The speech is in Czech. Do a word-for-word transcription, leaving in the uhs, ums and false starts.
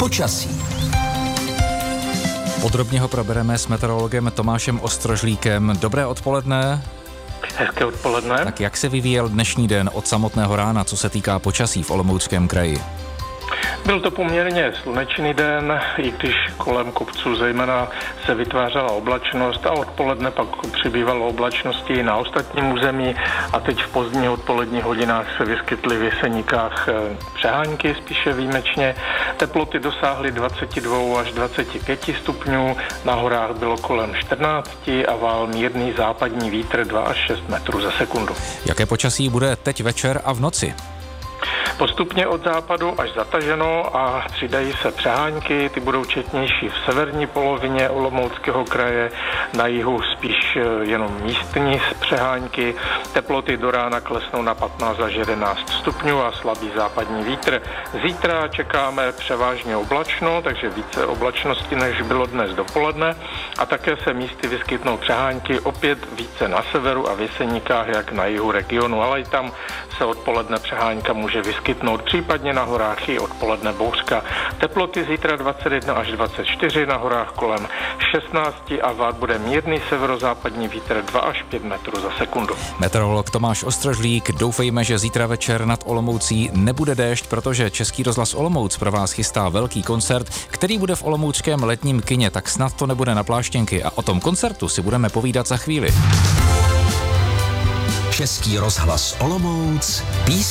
Počasí. Podrobně ho probereme s meteorologem Tomášem Ostrožlíkem. Dobré odpoledne. Hezké odpoledne. Tak jak se vyvíjel dnešní den od samotného rána, co se týká počasí v Olomouckém kraji? Byl to poměrně slunečný den, i když kolem kopců zejména se vytvářela oblačnost a odpoledne pak přibývalo oblačnosti i na ostatním území a teď v pozdních odpoledních hodinách se vyskytly v Jeseníkách přehánky spíše výjimečně. Teploty dosáhly dvacet dva až dvacet pět stupňů, na horách bylo kolem čtrnáct a vál mírný západní vítr dva až šest metrů za sekundu. Jaké počasí bude teď večer a v noci? Postupně od západu až zataženo a přidají se přehánky, ty budou četnější v severní polovině Olomouckého kraje, na jihu spíš jenom místní přehánky. Teploty do rána klesnou na patnáct až jedenáct stupňů a slabý západní vítr. Zítra čekáme převážně oblačno, takže více oblačnosti, než bylo dnes dopoledne a také se místy vyskytnou přehánky, opět více na severu a v Jeseníkách, jak na jihu regionu, ale i tam se odpoledne přehánka může vyskytnout, případně na horách i odpoledne bouřka. Teploty zítra dvacet jedna až dvacet čtyři, na horách kolem šestnáct a vát bude mírný severozápadní vítr dva až pět metrů za sekundu. Meteorolog Tomáš Ostrožlík, doufejme, že zítra večer nad Olomoucí nebude déšť, protože Český rozhlas Olomouc pro vás chystá velký koncert, který bude v olomouckém letním kině, tak snad to nebude na pláštěnky a o tom koncertu si budeme povídat za chvíli. Český rozhlas Olomouc, písně